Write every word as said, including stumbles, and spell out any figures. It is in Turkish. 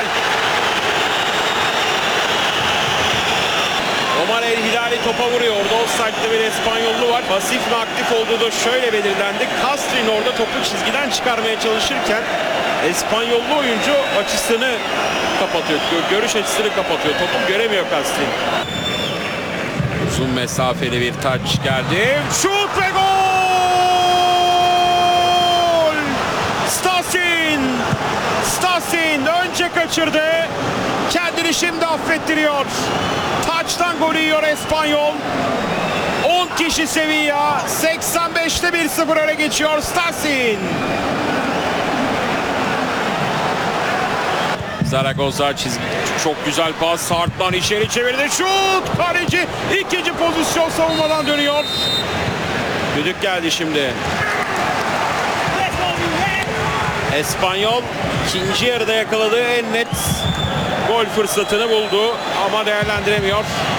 Hilal. Omar El Hilali topa vuruyor. Orada offside'de bir İspanyollu var. Pasif mi aktif olduğu da şöyle belirlendi. Castrin orada topu çizgiden çıkarmaya çalışırken İspanyollu oyuncu açısını kapatıyor. Görüş açısını kapatıyor. Topu göremiyor Castrin. Uzun mesafeli bir taç geldi. Şut ve gol! Stasin! Stasin önce kaçırdı. Kendini şimdi affettiriyor. Taçtan golü yiyor İspanyol. on kişi Sevilla. seksen beşte bir sıfır öne geçiyor Stasin. Zaragoza çizgi. Çok güzel pas. Sartman içeri çevirdi. Şut! Kaleci ikinci pozisyon savunmadan dönüyor. Düdük geldi şimdi. İspanyol ikinci yarıda yakaladığı en net gol fırsatını buldu ama değerlendiremiyor.